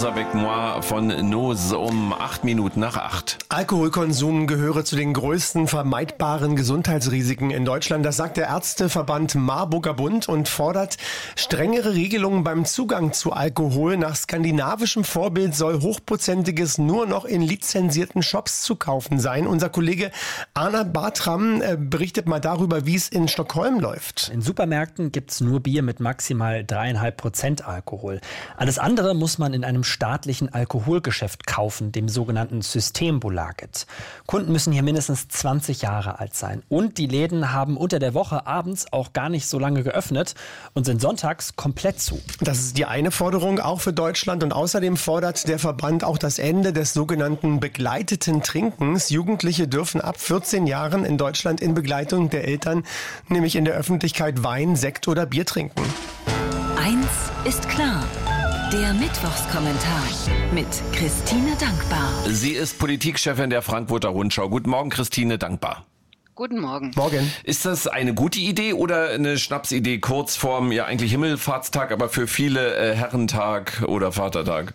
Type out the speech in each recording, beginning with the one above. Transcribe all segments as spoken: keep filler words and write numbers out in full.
Danse avec moi von Nose um acht Minuten nach acht. Alkoholkonsum gehöre zu den größten vermeidbaren Gesundheitsrisiken in Deutschland. Das sagt der Ärzteverband Marburger Bund und fordert strengere Regelungen beim Zugang zu Alkohol. Nach skandinavischem Vorbild soll Hochprozentiges nur noch in lizenzierten Shops zu kaufen sein. Unser Kollege Arna Bartram äh, berichtet mal darüber, wie es in Stockholm läuft. In Supermärkten gibt es nur Bier mit maximal dreieinhalb Prozent Alkohol. Alles andere muss man in einem staatlichen Alkoholgeschäft kaufen, dem sogenannten Systembolaget. Kunden müssen hier mindestens zwanzig Jahre alt sein. Und die Läden haben unter der Woche abends auch gar nicht so lange geöffnet und sind sonntags komplett zu. Das ist die eine Forderung auch für Deutschland. Und außerdem fordert der Verband auch das Ende des sogenannten begleiteten Trinkens. Jugendliche dürfen ab vierzehn Jahren in Deutschland in Begleitung der Eltern nämlich in der Öffentlichkeit Wein, Sekt oder Bier trinken. Eins ist klar. Der Mittwochskommentar mit Christine Dankbar. Sie ist Politikchefin der Frankfurter Rundschau. Guten Morgen, Christine Dankbar. Guten Morgen. Morgen. Ist das eine gute Idee oder eine Schnapsidee kurz vorm ja eigentlich Himmelfahrtstag, aber für viele äh, Herrentag oder Vatertag?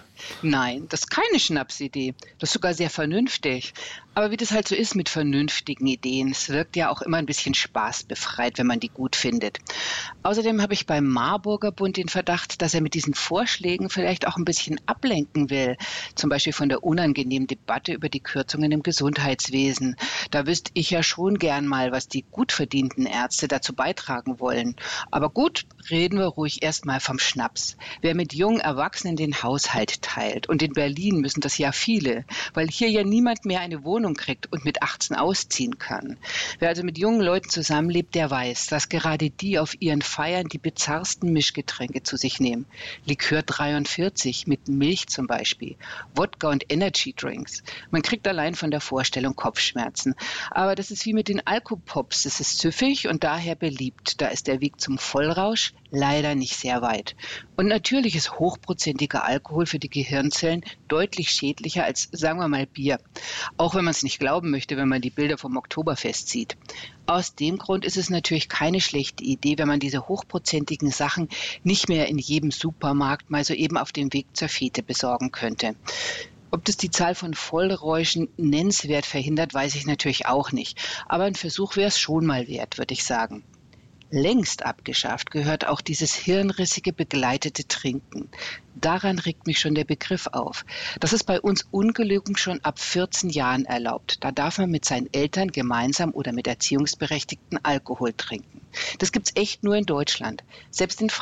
Nein, das ist keine Schnapsidee. Das ist sogar sehr vernünftig. Aber wie das halt so ist mit vernünftigen Ideen, es wirkt ja auch immer ein bisschen spaßbefreit, wenn man die gut findet. Außerdem habe ich beim Marburger Bund den Verdacht, dass er mit diesen Vorschlägen vielleicht auch ein bisschen ablenken will. Zum Beispiel von der unangenehmen Debatte über die Kürzungen im Gesundheitswesen. Da wüsste ich ja schon gern mal, was die gut verdienten Ärzte dazu beitragen wollen. Aber gut, reden wir ruhig erstmal vom Schnaps. Wer mit jungen Erwachsenen den Haushalt teilt, und in Berlin müssen das ja viele, weil hier ja niemand mehr eine Wohnung kriegt und mit achtzehn ausziehen kann. Wer also mit jungen Leuten zusammenlebt, der weiß, dass gerade die auf ihren Feiern die bizarrsten Mischgetränke zu sich nehmen. Likör dreiundvierzig mit Milch zum Beispiel, Wodka und Energy-Drinks. Man kriegt allein von der Vorstellung Kopfschmerzen. Aber das ist wie mit den Alkopops. Es ist süffig und daher beliebt. Da ist der Weg zum Vollrausch leider nicht sehr weit. Und natürlich ist hochprozentiger Alkohol für die Gehirnzellen deutlich schädlicher als, sagen wir mal, Bier. Auch wenn man es nicht glauben möchte, wenn man die Bilder vom Oktoberfest sieht. Aus dem Grund ist es natürlich keine schlechte Idee, wenn man diese hochprozentigen Sachen nicht mehr in jedem Supermarkt mal so eben auf dem Weg zur Fete besorgen könnte. Ob das die Zahl von Vollräuschen nennenswert verhindert, weiß ich natürlich auch nicht. Aber ein Versuch wäre es schon mal wert, würde ich sagen. Längst abgeschafft gehört auch dieses hirnrissige begleitete Trinken. Daran regt mich schon der Begriff auf. Das ist bei uns ungelogen schon ab vierzehn Jahren erlaubt. Da darf man mit seinen Eltern gemeinsam oder mit Erziehungsberechtigten Alkohol trinken. Das gibt's echt nur in Deutschland. Selbst in